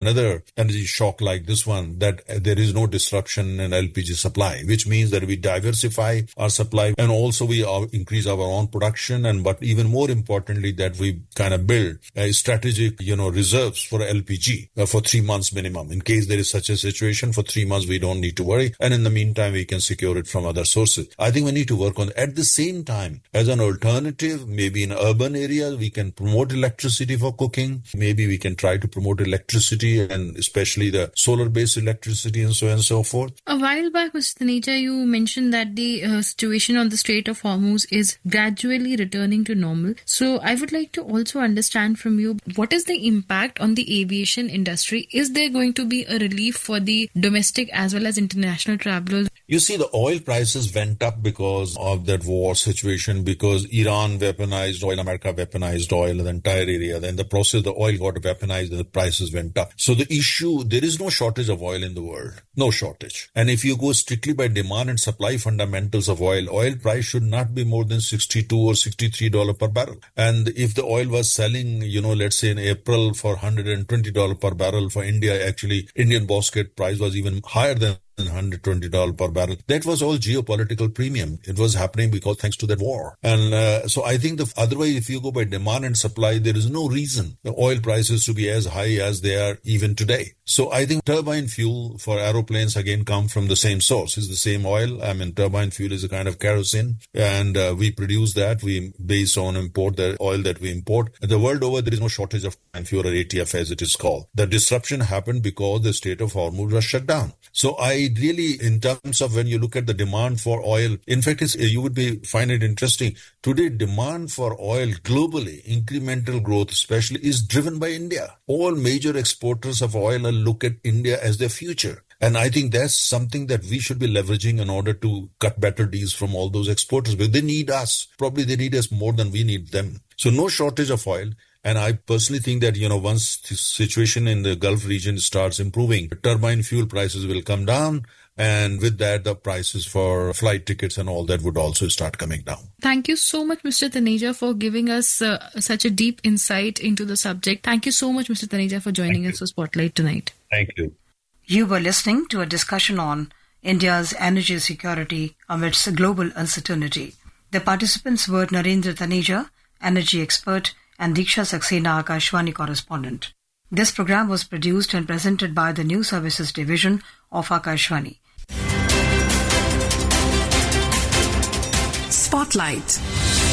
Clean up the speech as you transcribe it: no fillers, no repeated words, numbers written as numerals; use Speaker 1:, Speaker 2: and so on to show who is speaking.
Speaker 1: another energy shock like this one, that there is no disruption in LPG supply, which means that we diversify our supply and also we increase our own production. And but even more importantly, that we kind of build a strategic, reserves for LPG for 3 months minimum. In case there is such a situation, for 3 months, we don't need to worry. And in the meantime, we can secure it from other sources. I think we need to work on it. At the same time, as an alternative, maybe in urban areas, we can promote electricity for cooking. Maybe we can try to promote electricity and especially the solar-based electricity and so on and so forth.
Speaker 2: A while back, Mr. Taneja, you mentioned that the situation on the Strait of Hormuz is gradually returning to normal. So I would like to also understand from you, what is the impact on the aviation industry? Is there going to be a relief for the domestic as well as international travelers?
Speaker 1: You see, the oil prices went up because of that war situation, because Iran weaponized oil, America weaponized oil in the entire area. Then the process, the oil got weaponized and the prices went up. So the issue, there is no shortage of oil in the world. No shortage. And if you go strictly by demand and supply fundamentals of oil price should not be more than $62 or $63 per barrel. And if the oil was selling, let's say in April for $120 per barrel for India, actually Indian basket price was even higher than $120 per barrel. That was all geopolitical premium. It was happening because thanks to that war. And so I think otherwise, if you go by demand and supply, there is no reason the oil prices to be as high as they are even today. So I think turbine fuel for aeroplanes again come from the same source. It's the same oil. Turbine fuel is a kind of kerosene, and we produce that. We base on import the oil that we import. The world over, there is no shortage of turbine fuel, or ATF as it is called. The disruption happened because the Strait of Hormuz was shut down. So I really, in terms of when you look at the demand for oil, in fact, you would find it interesting. Today, demand for oil globally, incremental growth especially, is driven by India. All major exporters of oil look at India as their future. And I think that's something that we should be leveraging in order to cut better deals from all those exporters. But they need us. Probably they need us more than we need them. So no shortage of oil. And I personally think that, once the situation in the Gulf region starts improving, turbine fuel prices will come down. And with that, the prices for flight tickets and all that would also start coming down.
Speaker 2: Thank you so much, Mr. Taneja, for giving us such a deep insight into the subject. Thank you so much, Mr. Taneja, for joining us for Spotlight tonight.
Speaker 1: Thank you.
Speaker 3: You were listening to a discussion on India's energy security amidst global uncertainty. The participants were Narendra Taneja, energy expert, and Diksha Saxena, Akashvani correspondent. This program was produced and presented by the News Services Division of Akashvani.
Speaker 4: Spotlight.